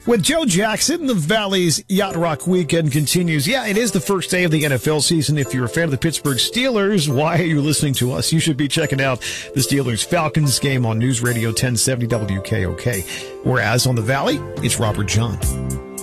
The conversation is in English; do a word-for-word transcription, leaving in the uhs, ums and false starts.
With Joe Jackson, the Valley's Yacht Rock weekend continues. Yeah, it is the first day of the N F L season. If you're a fan of the Pittsburgh Steelers, why are you listening to us? You should be checking out the Steelers-Falcons game on News Radio ten seventy W K O K. Whereas on the Valley, it's Robert John.